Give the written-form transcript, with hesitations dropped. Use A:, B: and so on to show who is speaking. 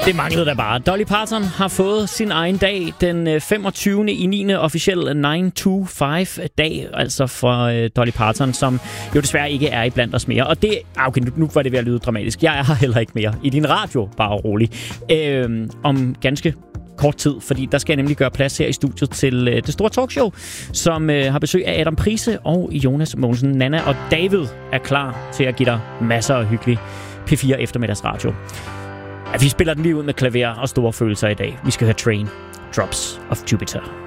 A: Det manglede da bare. Dolly Parton har fået sin egen dag den 25. i 9. officielle 9-to-5-dag, altså for Dolly Parton, som jo desværre ikke er iblandt os mere. Og det, okay, nu var det ved at lyde dramatisk. Jeg er her heller ikke mere. I din radio, bare rolig. Om ganske kort tid, fordi der skal jeg nemlig gøre plads her i studiet til det store talkshow, som har besøg af Adam Prise og Jonas Mogensen. Nana og David er klar til at give dig masser af hyggelig P4 eftermiddagsradio. Ja, vi spiller den lige ud med klaver og store følelser i dag. Vi skal høre Train, Drops of Jupiter.